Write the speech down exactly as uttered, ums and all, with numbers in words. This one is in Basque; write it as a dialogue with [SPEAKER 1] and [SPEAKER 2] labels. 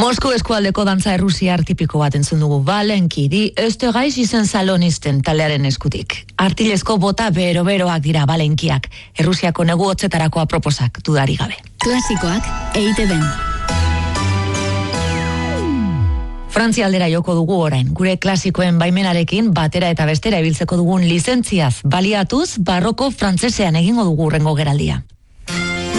[SPEAKER 1] Moskau eskualdeko dantza errusiar tipiko bat entzun dugu, Valenki di Österreich izen salonisten taldearen eskutik. Artilezko bota bero-beroak dira Valenkiak, Errusiako negu hotzetarako aproposak dudari gabe.
[SPEAKER 2] Klasikoak E I Te Ben.
[SPEAKER 1] Frantzia aldera joko dugu orain, gure klasikoen baimenarekin batera eta bestera ibiltzeko dugun lizentziaz baliatuz barroko frantsesean egingo dugu hurrengo geraldia.